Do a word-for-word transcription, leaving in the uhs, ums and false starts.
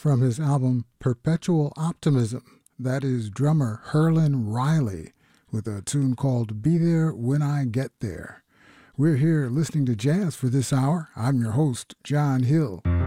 From his album Perpetual Optimism. That is drummer Herlin Riley with a tune called Be There When I Get There. We're here listening to jazz for this hour. I'm your host, John Hill.